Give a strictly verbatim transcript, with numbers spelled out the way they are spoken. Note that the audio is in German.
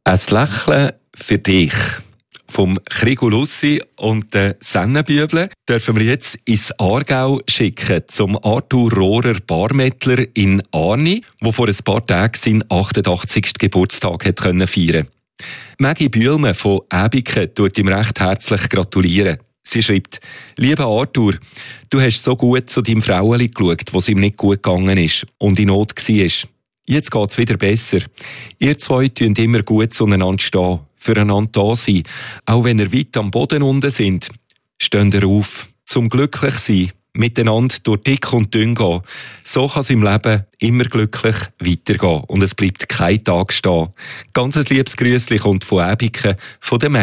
Ein Lächeln für dich. Vom Krigo Lussi und den Sennenbüble dürfen wir jetzt ins Aargau schicken, zum Arthur Rohrer Barmettler in Arni, der vor ein paar Tagen seinen achtundachtzigsten Geburtstag hat feiern konnte. Maggie Bühlme von Äbiken tut ihm recht herzlich gratulieren. Sie schreibt: «Lieber Arthur, du hast so gut zu deinem Fraueli geschaut, wo es ihm nicht gut gegangen ist und in Not war. Jetzt geht es wieder besser. Ihr zwei tun immer gut zueinander stehen, füreinander da sein. Auch wenn ihr weit am Boden unten sind, steht ihr auf, zum glücklich sein, miteinander durch dick und dünn gehen. So kann es im Leben immer glücklich weitergehen und es bleibt kein Tag stehen.» Ganz ein liebes Grüßli kommt von Äbiken, von der Maggie.